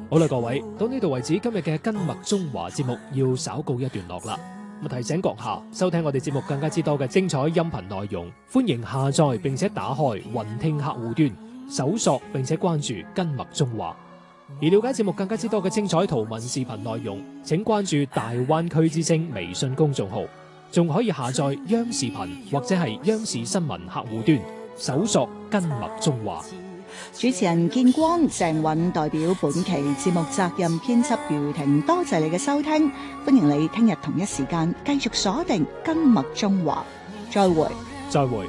好啦，各位，到呢度為止，今日嘅跟麥中華節目要稍告一段落啦。提醒閣下收聽我哋節目更加之多嘅精彩音頻內容，歡迎下載並且打開雲聽客戶端，搜索並且關注跟麥中華。而了解節目更加之多嘅精彩圖文視頻內容，請關注大灣區之聲微信公眾號，仲可以下載央視頻或者係央視新聞客戶端，搜索跟麥中華。 主持人建光、鄭韻代表本期節目責任編輯余婷，多謝你嘅收聽，歡迎你聽日同一時間繼續鎖定跟麥中華，再會。 再會。